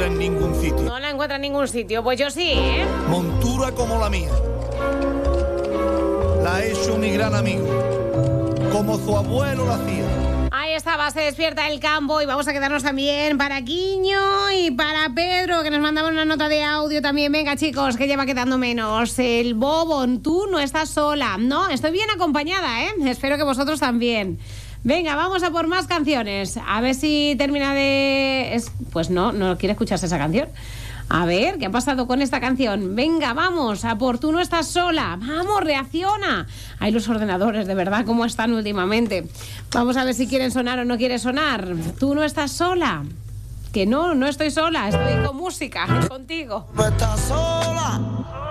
encuentra en ningún sitio. No la encuentra en ningún sitio. Pues yo sí, ¿eh? Montura como la mía. La ha hecho mi gran amigo, como su abuelo lo hacía. Ahí estaba, se despierta el campo y vamos a quedarnos también para Quiño y para Pedro, que nos mandaban una nota de audio también. Venga, chicos, que ya va quedando menos. El Bobon, tú no estás sola. No, estoy bien acompañada, ¿eh? Espero que vosotros también. Venga, vamos a por más canciones. A ver si termina de... Pues no quiere escucharse esa canción. A ver, ¿qué ha pasado con esta canción? Venga, vamos, a por Tú no estás sola. Vamos, reacciona. Ay, los ordenadores, de verdad, ¿cómo están últimamente? Vamos a ver si quieren sonar o no quieren sonar. Tú no estás sola. Que no estoy sola, estoy con música, contigo. No estás sola.